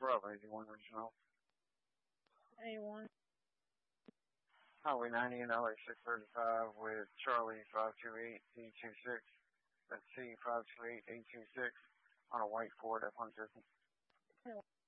Bravo, 81 Regional. 81. Highway 90 and LA 635 with Charlie 528-826. That's C 528-826 on a white Ford F-150.